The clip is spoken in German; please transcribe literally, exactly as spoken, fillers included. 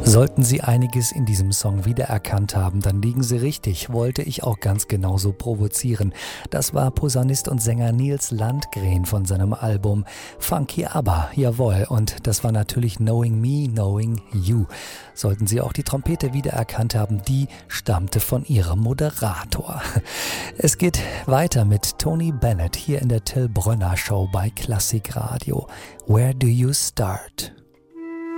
Sollten Sie einiges in diesem Song wiedererkannt haben, dann liegen Sie richtig, wollte ich auch ganz genauso provozieren. Das war Posaunist und Sänger Nils Landgren von seinem Album Funky ABBA, jawohl, und das war natürlich Knowing Me, Knowing You. Sollten Sie auch die Trompete wiedererkannt haben, die stammte von Ihrem Moderator. Es geht weiter mit Tony Bennett hier in der Till Brönner Show bei Klassikradio. Where do you start?